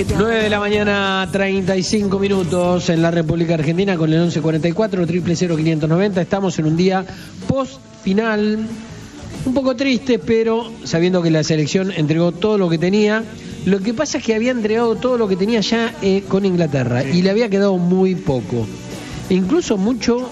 9 de la mañana, 35 minutos en la República Argentina con el 1144 000590. Estamos en un día post final, un poco triste, pero sabiendo que la selección entregó todo lo que tenía. Lo que pasa es que había entregado todo lo que tenía ya con Inglaterra y le había quedado muy poco. Incluso mucho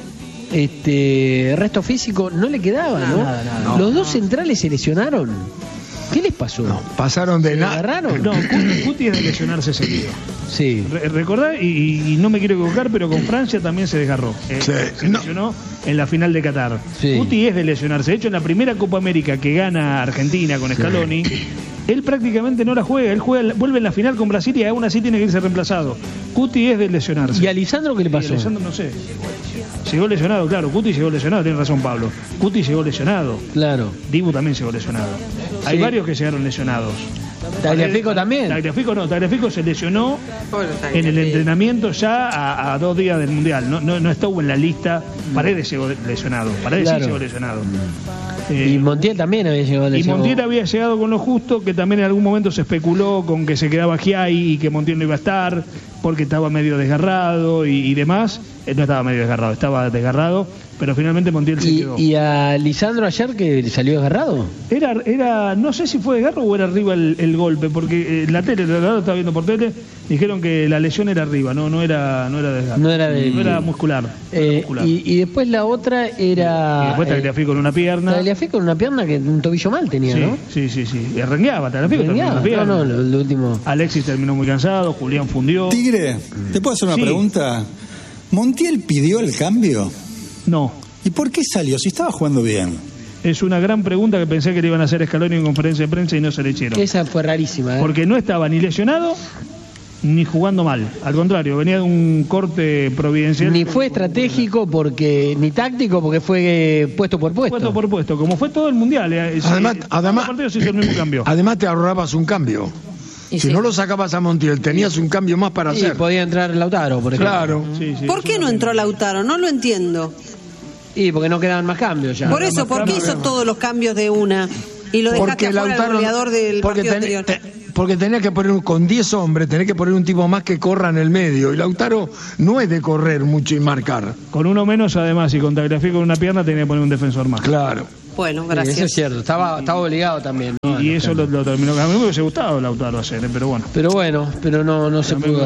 resto físico no le quedaba, ¿no? Nada. Los dos centrales se lesionaron. ¿Qué les pasó? No, pasaron de nada. ¿Agarraron? No, Cuti es de lesionarse seguido. Sí. Recordá, y no me quiero equivocar, pero con Francia también se desgarró. Sí. Se lesionó en la final de Qatar. Sí. Cuti es de lesionarse. De hecho, en la primera Copa América que gana Argentina con Scaloni, él prácticamente no la juega. Él vuelve en la final con Brasil y aún así tiene que irse reemplazado. Cuti es de lesionarse. ¿Y a Lisandro qué le pasó? Y a Lisandro no sé. Llegó lesionado, claro. Cuti llegó lesionado, tiene razón Pablo. Cuti llegó lesionado. Claro. Dibu también llegó lesionado. Hay varios que llegaron lesionados. Tagliafico también. Tagliafico no, Tagliafico se lesionó en el entrenamiento ya a 2 días del Mundial. No estuvo en la lista. Paredes llegó lesionado. Paredes sí llegó lesionado. Y Montiel también había llegado lesionado. Y Montiel había llegado con lo justo, que también en algún momento se especuló con que se quedaba Giai y que Montiel no iba a estar porque estaba medio desgarrado y demás. No estaba medio desgarrado, estaba desgarrado, pero finalmente Montiel se quedó. ¿Y a Lisandro ayer que salió desgarrado? Era no sé si fue desgarro o era arriba el golpe, porque la tele, la verdad estaba viendo por tele, dijeron que la lesión era arriba, no era desgarro. No era muscular. Y después la otra era... Y después Tagliafico con una pierna. Tagliafico con una pierna que un tobillo mal tenía, sí, ¿no? Sí. Y rengueaba, Tagliafico terminó con una pierna. No, lo último. Alexis terminó muy cansado, Julián fundió. Tigre, ¿te puedo hacer una pregunta? ¿Montiel pidió el cambio? No. ¿Y por qué salió si estaba jugando bien? Es una gran pregunta que pensé que le iban a hacer Scaloni en conferencia de prensa y no se le hicieron. Esa fue rarísima, ¿eh? Porque no estaba ni lesionado ni jugando mal. Al contrario, venía de un corte providencial. Ni fue estratégico porque ni táctico porque fue puesto por puesto. Puesto por puesto, como fue todo el Mundial. Además, partidos se hizo el mismo cambio. Además te ahorrabas un cambio. Si no lo sacabas a Montiel, tenías un cambio más para hacer. Podía entrar Lautaro, por ejemplo. Claro. Sí, ¿Por qué no entró Lautaro? No lo entiendo. Y porque no quedaban más cambios ya. Por eso, ¿por qué hizo todos los cambios de una? Y lo dejaste afuera al goleador del partido anterior. Porque tenía que poner con 10 hombres, tenés que poner un tipo más que corra en el medio. Y Lautaro no es de correr mucho y marcar. Con uno menos, además, y con Tagliafico con una pierna, tenía que poner un defensor más. Claro. Bueno, gracias. Eso es cierto, estaba obligado también, ¿no? Y eso lo terminó. A mí me hubiese gustado Lautaro hacer, pero bueno. Pero no se pudo.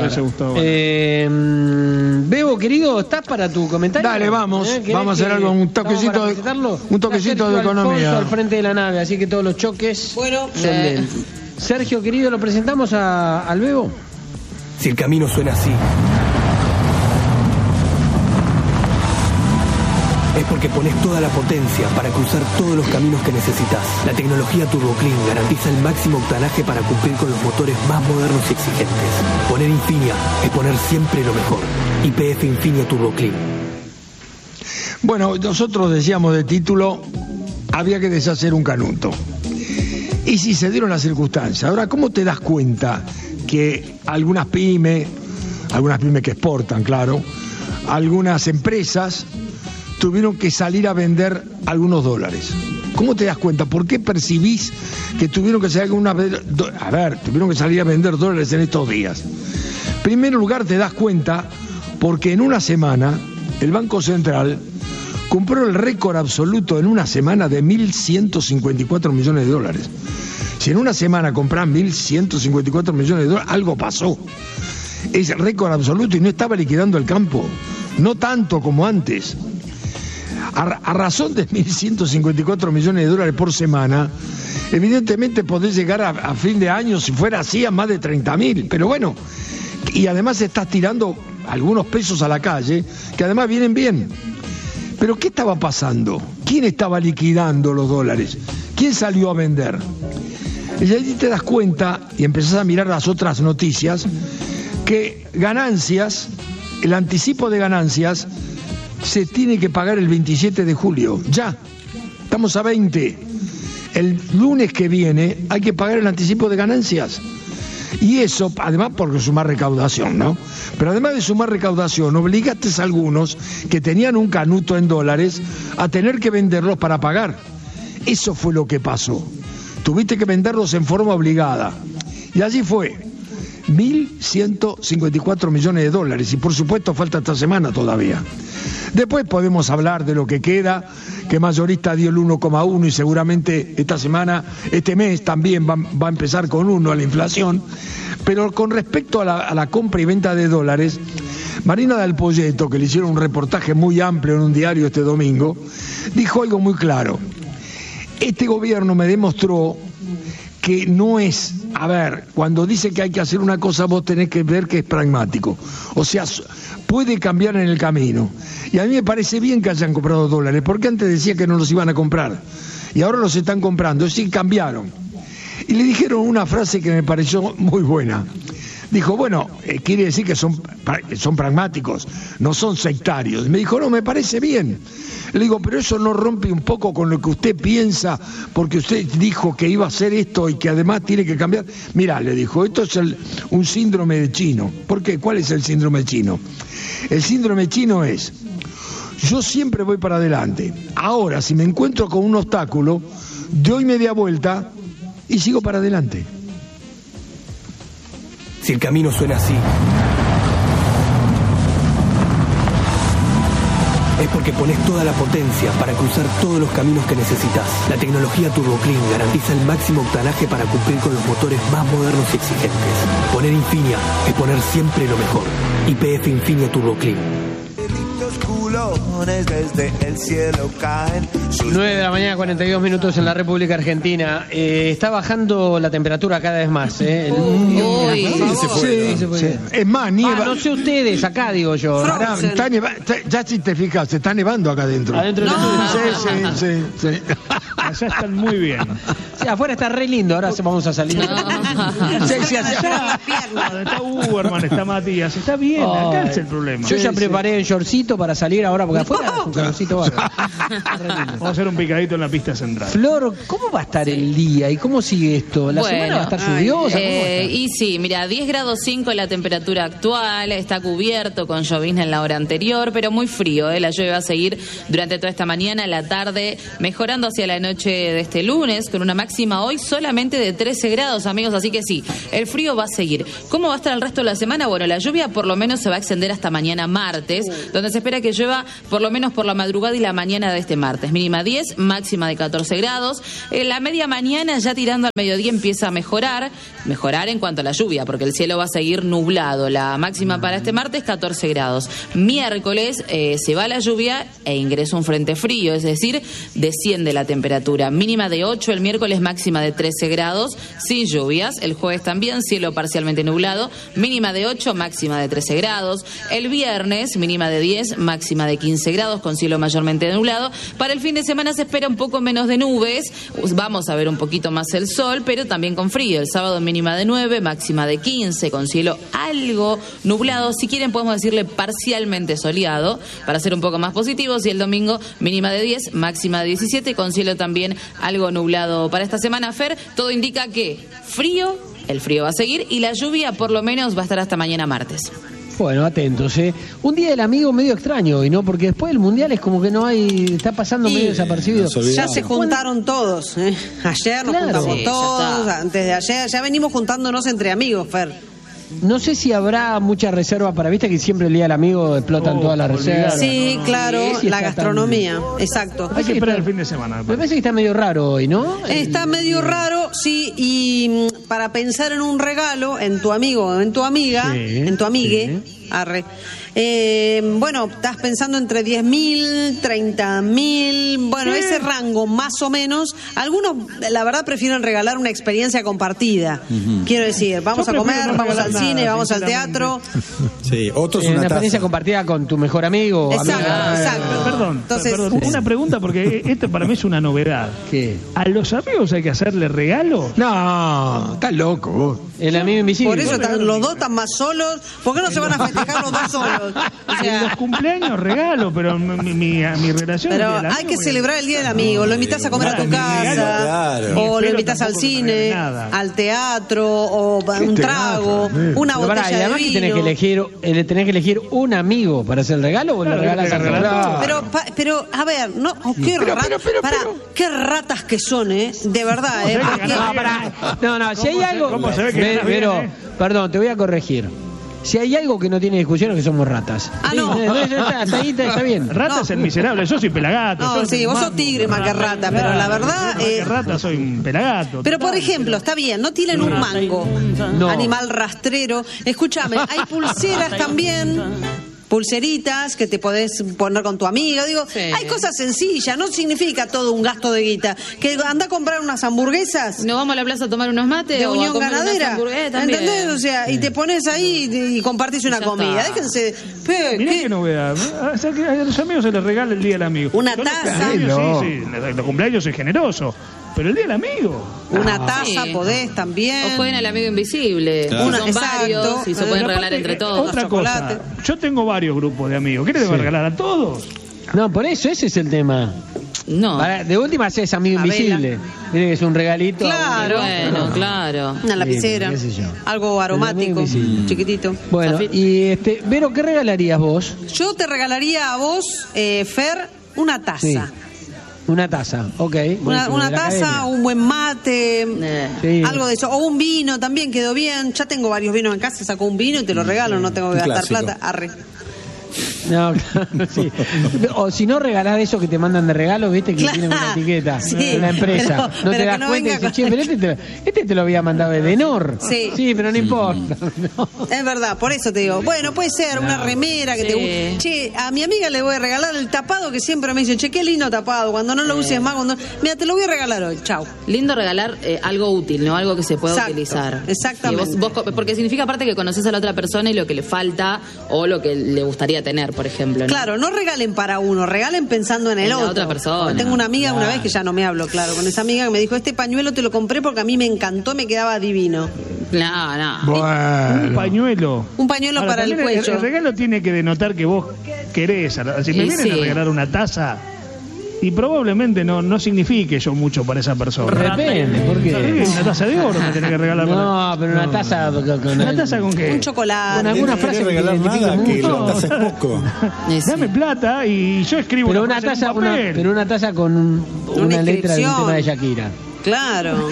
Bebo, querido, ¿estás para tu comentario? Dale, vamos a hacer algo, un toquecito de economía. Al frente de la nave, así que todos los choques. Bueno, son de él. Sergio, querido, ¿lo presentamos al Bebo? Si el camino suena así, es porque pones toda la potencia para cruzar todos los caminos que necesitas. La tecnología Turbo Clean garantiza el máximo octanaje para cumplir con los motores más modernos y exigentes. Poner Infinia es poner siempre lo mejor. YPF Infinia Turbo Clean. Bueno, nosotros decíamos de título, había que deshacer un canuto. Y si se dieron las circunstancias. Ahora, ¿cómo te das cuenta que algunas pymes que exportan, claro, algunas empresas tuvieron que salir a vender algunos dólares? ¿Cómo te das cuenta? ¿Por qué percibís que tuvieron que salir tuvieron que salir a vender dólares en estos días? En primer lugar, te das cuenta porque en una semana el Banco Central compró el récord absoluto en una semana de 1.154 millones de dólares. Si en una semana compras 1.154 millones de dólares, algo pasó. Es récord absoluto y no estaba liquidando el campo. No tanto como antes. A razón de 1.154 millones de dólares por semana, evidentemente podés llegar a fin de año, si fuera así, a más de 30.000. Pero bueno, y además estás tirando algunos pesos a la calle, que además vienen bien. Pero ¿qué estaba pasando? ¿Quién estaba liquidando los dólares? ¿Quién salió a vender? Y ahí te das cuenta, y empezás a mirar las otras noticias, que ganancias, el anticipo de ganancias, se tiene que pagar el 27 de julio, ya, estamos a 20. El lunes que viene hay que pagar el anticipo de ganancias. Y eso, además, porque sumar recaudación, ¿no? Pero además de sumar recaudación, obligaste a algunos que tenían un canuto en dólares a tener que venderlos para pagar. Eso fue lo que pasó. Tuviste que venderlos en forma obligada. Y allí fue. 1.154 millones de dólares y por supuesto falta esta semana todavía. Después podemos hablar de lo que queda, que mayorista dio el 1,1 y seguramente esta semana, este mes también va a empezar con 1 la inflación. Pero con respecto a la compra y venta de dólares, Marina Dal Poyetto, que le hicieron un reportaje muy amplio en un diario este domingo, dijo algo muy claro. Este gobierno me demostró que no es, a ver, cuando dice que hay que hacer una cosa vos tenés que ver que es pragmático, o sea, puede cambiar en el camino. Y a mí me parece bien que hayan comprado dólares, porque antes decía que no los iban a comprar, y ahora los están comprando, es decir, cambiaron. Y le dijeron una frase que me pareció muy buena. Dijo, bueno, quiere decir que son pragmáticos, no son sectarios. Me dijo, no, me parece bien. Le digo, pero eso no rompe un poco con lo que usted piensa, porque usted dijo que iba a hacer esto y que además tiene que cambiar. Mirá, le dijo, esto es un síndrome de chino. ¿Por qué? ¿Cuál es el síndrome chino? El síndrome chino es, yo siempre voy para adelante. Ahora, si me encuentro con un obstáculo, doy media vuelta y sigo para adelante. Si el camino suena así, es porque pones toda la potencia para cruzar todos los caminos que necesitas. La tecnología Turbo Clean garantiza el máximo octanaje para cumplir con los motores más modernos y exigentes. Poner Infinia es poner siempre lo mejor. YPF Infinia Turbo Clean. Desde el cielo caen. 9 de la mañana, 42 minutos en la República Argentina. Está bajando la temperatura cada vez más. Es más, nieva. No sé ustedes, acá digo yo. Ya si te fijas, se está nevando acá adentro. Adentro Sí. Allá están muy bien. Sí, afuera está re lindo, ahora vamos a salir. Está Uberman, está Matías, está bien, acá es el problema. Yo ya preparé el shortcito para salir ahora, porque afuera es un calorcito bárbaro. Vamos a hacer un picadito en la pista central. Flor, ¿cómo va a estar el día y cómo sigue esto? ¿La semana va a estar lluviosa? Y sí, mira, 10 grados 5 la temperatura actual, está cubierto con llovizna en la hora anterior, pero muy frío, la lluvia va a seguir durante toda esta mañana, la tarde, mejorando hacia la noche de este lunes, con una máxima hoy solamente de 13 grados, amigos, así que sí, el frío va a seguir. ¿Cómo va a estar el resto de la semana? Bueno, la lluvia por lo menos se va a extender hasta mañana martes, donde se espera que llueva por lo menos por la madrugada y la mañana de este martes. Mínima 10, máxima de 14 grados. La media mañana, ya tirando al mediodía, empieza a mejorar en cuanto a la lluvia, porque el cielo va a seguir nublado. La máxima para este martes, 14 grados. Miércoles se va la lluvia e ingresa un frente frío, es decir, desciende la temperatura. Mínima de 8 el miércoles, máxima de 13 grados, sin lluvias. El jueves también, cielo parcialmente nublado, mínima de 8, máxima de 13 grados. El viernes, mínima de 10, máxima de 15 grados, con cielo mayormente nublado. Para el fin de semana se espera un poco menos de nubes, vamos a ver un poquito más el sol, pero también con frío. El sábado mínima de 9, máxima de 15, con cielo algo nublado, si quieren podemos decirle parcialmente soleado, para ser un poco más positivos, y el domingo mínima de 10, máxima de 17, con cielo también algo nublado. Para esta semana, Fer, todo indica que el frío va a seguir y la lluvia por lo menos va a estar hasta mañana martes. Bueno, atentos, Un día del amigo medio extraño hoy, ¿no? Porque después del Mundial es como que no hay... Está pasando medio desapercibido. Ya se juntaron todos, Ayer nos juntamos todos, antes de ayer. Ya venimos juntándonos entre amigos, Fer. No sé si habrá mucha reserva para... Viste que siempre el día del amigo explotan todas las reservas. Sí, claro, la gastronomía, exacto. Hay que esperar el fin de semana. Me parece que está medio raro hoy, ¿no? Está medio raro, sí, y para pensar en un regalo, en tu amigo, en tu amiga, en tu amigue, arre. Bueno, estás pensando entre 10.000, 30.000, bueno, ese rango más o menos. Algunos, la verdad, prefieren regalar una experiencia compartida. Quiero decir, vamos a comer, vamos al cine, vamos al teatro. Sí, otros una experiencia compartida con tu mejor amigo. Exacto. Perdón, una pregunta, porque esto para mí es una novedad. ¿Qué? ¿A los amigos hay que hacerle regalo? No, estás loco vos. El amigo invisible. Por eso los dos están más solos. ¿Por qué no se van a festejar los dos solos? O sea, en los cumpleaños regalo, pero mi relación. Pero hay que celebrar el día del amigo. Lo invitas a comer a tu casa, o lo invitas al cine, al teatro, o un trago, una botella de vino. Y tenés que elegir un amigo para hacer el regalo, o lo regalas a todos. Pero a ver, no, qué ratas que son, de verdad, No, si hay algo. Perdón, te voy a corregir. Si hay algo que no tiene discusión es que somos ratas. Ah, no. Hasta ahí está bien. Rata es el miserable, yo soy pelagato. No, sí, vos sos tigre más que rata, pero la verdad... Más que rata soy un pelagato. Pero por ejemplo, está bien, no tienen un mango, No. animal rastrero. Escúchame, hay pulseras también... Pulseritas que te podés poner con tu amiga. Digo, Sí. hay cosas sencillas, no significa todo un gasto de guita. Que anda a comprar unas hamburguesas ¿No vamos a la plaza a tomar unos mates? de o a Unión comer unas Ganadera. hamburguesas también? ¿Entendés? O sea, y te pones ahí y compartís una Ya comida. está. Déjense. Pe, Mirá ¿qué? que novedad. O sea, que a los amigos se les regala el día del amigo. Una Yo los taza. cumpleaños, No. sí, los cumpleaños soy generoso. Pero el día del amigo. Una taza Sí. podés también. O jueguen al amigo invisible. Claro. Una- Son exacto. varios y se pueden Pero regalar aparte, entre todos. Otra chocolate. cosa, yo tengo varios grupos de amigos. ¿Qué les debo Sí. regalar a todos? No, por eso, ese es el tema. No. De última haces amigo A invisible. Tiene que ser un regalito. Claro. Bueno, claro. Una lapicera. qué sé yo. Algo aromático, invisible. chiquitito. Bueno, Zafir. y Vero, ¿qué regalarías vos? Yo te regalaría a vos, Fer, una taza. Sí. Una taza, ok. buenísimo, Una de la taza, academia. un buen mate, Sí. algo de eso. O un vino también quedó bien. Ya tengo varios vinos en casa, saco un vino y te lo regalo, no tengo que Un gastar clásico. plata. Arre. No, claro, sí. O si no regalás de esos que te mandan de regalo, viste, que Claro, tienen una etiqueta sí, de la empresa. pero- no pero te que das no cuenta y venga dices, che, pero este te lo había mandado de Denor. Sí. pero no importa. No. Es verdad, por eso te digo. Bueno, puede ser una remera que Sí. te guste. Che, a mi amiga le voy a regalar el tapado que siempre me dice, che, qué lindo tapado. Cuando no lo uses más, mira, te lo voy a regalar hoy. Chau. Lindo regalar algo útil, ¿no? Algo que se pueda Exacto, utilizar. exactamente. Y porque significa aparte que conoces a la otra persona y lo que le falta o lo que le gustaría tener, por ejemplo. ¿no? Claro, no regalen para uno, regalen pensando en el En la otro. otra persona. Tengo una amiga una vez que ya no me hablo, claro, con esa amiga que me dijo, este pañuelo te lo compré porque a mí me encantó, me quedaba divino. No, no. Un Bueno. pañuelo. Un pañuelo Ahora, para el también cuello. El regalo tiene que denotar que vos querés. Si me Y vienen a sí. regalar una taza, y probablemente no signifique yo mucho para esa persona. Depende, ¿por Sí, qué? una taza de oro me tenés que regalar. No, pero una taza ¿Una taza con qué? Un chocolate. Con alguna No frase querés que regalar te identifique nada, que mucho. la taza es poco. Y sí. Dame plata y yo escribo Pero una una frase en taza, un papel. pero una taza con una letra de un inscripción. tema de Shakira. Claro.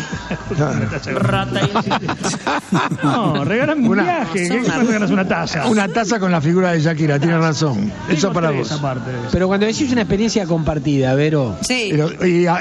No, regalame un viaje. ¿Qué me regalas una taza? Una taza con la figura de Shakira, tiene razón. Eso Tengo para tres vos. aparte. Pero cuando decís una experiencia compartida, Vero, Sí. No,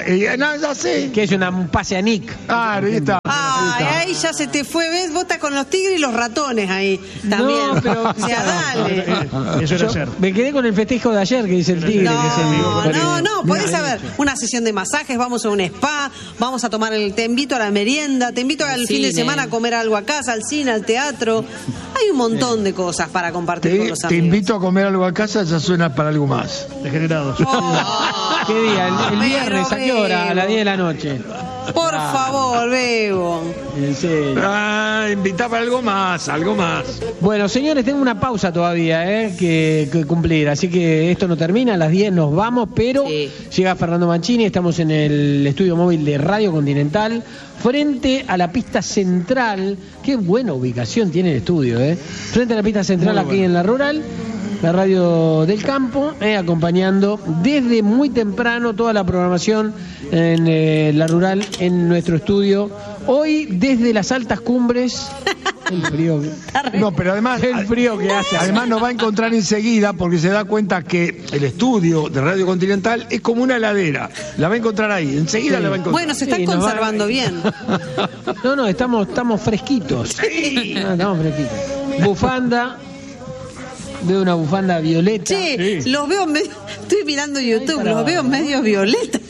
ya sé. que es un pase a Nick. Claro, ahí está. Ay, ahí ya se te fue, ¿ves? Vos estás con los tigres y los ratones ahí también. No, pero- O sea, dale. Eso era Yo hacer. me quedé con el festejo de ayer que dice el tigre. que es el- No, podés saber, una sesión de masajes, vamos a un spa, vamos a tomar te invito a la merienda, te invito al fin de cine. semana a comer algo a casa, al cine, al teatro. Hay un montón de cosas para compartir con los Te amigos. invito a comer algo a casa, ya suena para algo más. Degenerados. Oh, ¿Qué día? El viernes, ¿a qué hora? A las 10 de la noche. por favor, Bebo. En serio. Ah, invita para algo más, algo más. Bueno, señores, tengo una pausa todavía que cumplir, así que esto no termina, a las 10 nos vamos, pero Sí. llega Fernando Mancini, estamos en el estudio móvil de Radio Continental, frente a la pista central. Qué buena ubicación tiene el estudio, frente a la pista central aquí en la rural, la radio del campo, acompañando desde muy temprano toda la programación en la rural en nuestro estudio. Hoy desde las altas cumbres, el frío, No, pero además, el frío que hace. además nos va a encontrar enseguida porque se da cuenta que el estudio de Radio Continental es como una heladera. La va a encontrar ahí, enseguida la va a encontrar. Bueno, se están Sí, nos va- conservando bien. No, estamos fresquitos. No, estamos fresquitos. Bufanda. Veo una bufanda violeta. Che, los veo medio. Estoy mirando YouTube, los veo medio violetas.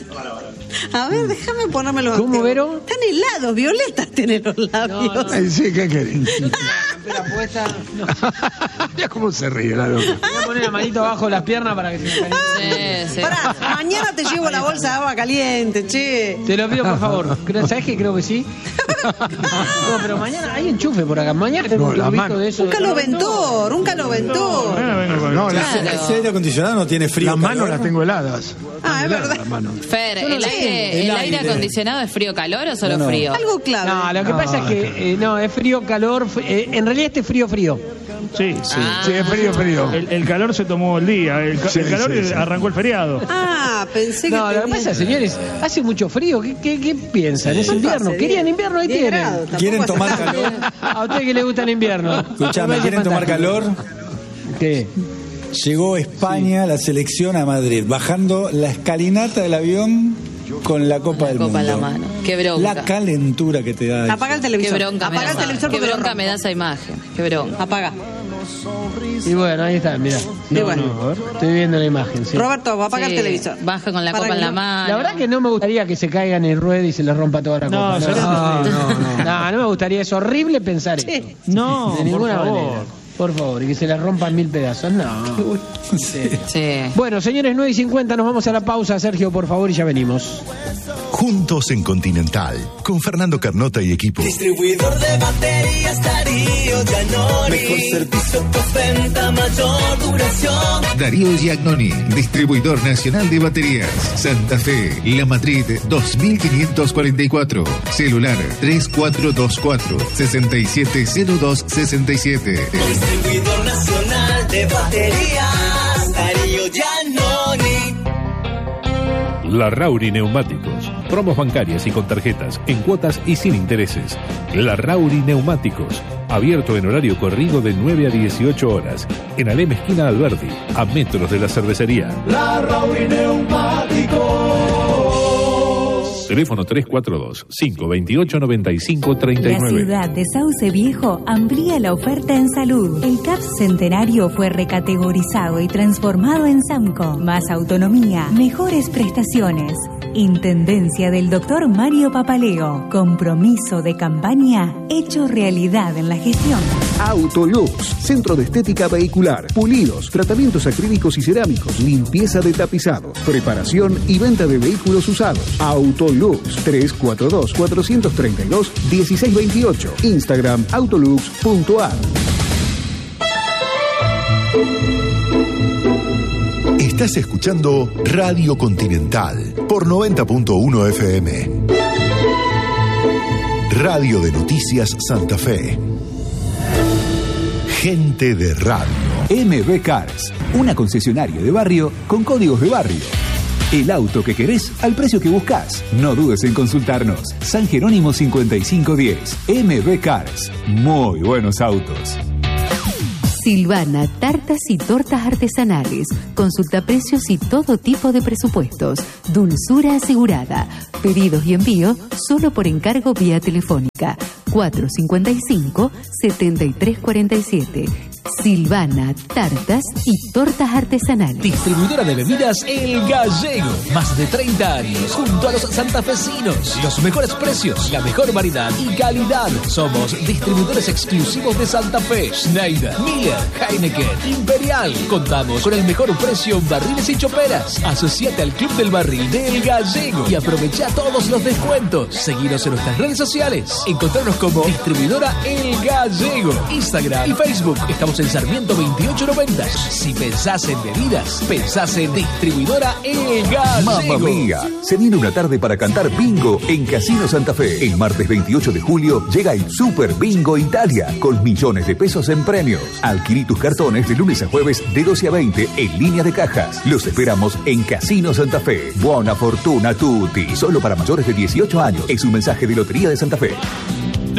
A ver, déjame ponerme los ¿Cómo, Vero? Están helados, violetas tienen los labios. Ay, sí, ¿qué querés? Campera puesta. No. Ya cómo se ríe la loca. Voy a poner la manito abajo de las piernas para que se me caliente. Sí, sí. Pará, mañana te llevo la bolsa de agua caliente, che. Te lo pido por favor. ¿Sabes que creo que sí? No, pero mañana hay enchufe por acá. Mañana tengo No, un la turbito mano. de eso. Un caloventor, un caloventor. No, Ese aire acondicionado no tiene frío. las manos calor. las tengo heladas. Ah, es verdad. Las manos. Fer, ¿el aire acondicionado es frío-calor o solo frío? Algo clave. No, lo que pasa es que no, es frío, calor. En realidad este es frío. Sí. Sí, es frío. El calor se tomó el día. El calor arrancó el feriado. Pensé que No, lo que pasa, señores, hace mucho frío. ¿Qué piensan? Es invierno. ¿Querían invierno? Ahí tienen. ¿Quieren tomar calor? ¿A usted que le gusta el invierno? Escuchame, ¿quieren tomar calor? ¿Qué? Llegó España, la selección, a Madrid, bajando la escalinata del avión con la Copa del Mundo. En la mano. Qué bronca. La calentura que te da. Apaga el televisor. Qué bronca, Apaga el televisor. qué bronca me da esa imagen. Qué bronca. Apaga. Y bueno, ahí está, mira. Estoy viendo la imagen. Sí. Roberto, apaga el televisor. Baja con la copa en la mano. La verdad que no me gustaría que se caiga en el ruedo y se le rompa toda la copa. No me gustaría. Es horrible pensar eso. No, de ninguna por favor. manera. Por favor, y que se le rompan 1000 pedazos. No. Sí. Bueno, señores, 9:50, nos vamos a la pausa. Sergio, por favor, y ya venimos. Juntos en Continental, con Fernando Carnota y equipo. Distribuidor de baterías Darío Giannoni. Mejor servicio, postventa, mayor duración. Darío Giannoni, distribuidor nacional de baterías. Santa Fe, La Madrid, 2544. Celular 3424-670267. Distribuidor nacional de baterías Darío Giannoni. La Rauri Neumáticos. Promos bancarias y con tarjetas, en cuotas y sin intereses. La Rauri Neumáticos. Abierto en horario corrido de 9 a 18 horas. En Alem esquina Alberdi, a metros de la cervecería. La Rauri Neumáticos. Teléfono 342-528-9539. La ciudad de Sauce Viejo amplía la oferta en salud. El CAPS Centenario fue recategorizado y transformado en SAMCO. Más autonomía, mejores prestaciones. Intendencia del Dr. Mario Papaleo. Compromiso de campaña hecho realidad en la gestión. Autolux, centro de estética vehicular, pulidos, tratamientos acrílicos y cerámicos, limpieza de tapizados, preparación y venta de vehículos usados. Autolux, 342-432-1628. Instagram autolux.ar. Estás escuchando Radio Continental por 90.1 FM. Radio de Noticias Santa Fe. Gente de radio. MB Cars, una concesionaria de barrio con códigos de barrio. El auto que querés al precio que buscas. No dudes en consultarnos. San Jerónimo 5510. MB Cars. Muy buenos autos. Silvana, tartas y tortas artesanales. Consulta precios y todo tipo de presupuestos. Dulzura asegurada. Pedidos y envío solo por encargo vía telefónica. 455-7347. Silvana, tartas y tortas artesanales. Distribuidora de bebidas El Gallego. Más de 30 años junto a los santafesinos. Los mejores precios, la mejor variedad y calidad. Somos distribuidores exclusivos de Santa Fe. Schneider, Miller, Heineken, Imperial. Contamos con el mejor precio en barriles y choperas. Asociate al Club del Barril de El Gallego y aprovecha todos los descuentos. Seguinos en nuestras redes sociales. Encontrarnos como Distribuidora El Gallego. Instagram y Facebook. Estamos en Sarmiento 2890. Si pensás en bebidas, pensás en Distribuidora El Gallego. Mamma mía, se viene una tarde para cantar bingo en Casino Santa Fe. El martes 28 de julio llega el Super Bingo Italia con millones de pesos en premios. Adquirí tus cartones de lunes a jueves de 12 a 20 en línea de cajas. Los esperamos en Casino Santa Fe. Buona fortuna tutti. Solo para mayores de 18 años. Es un mensaje de Lotería de Santa Fe.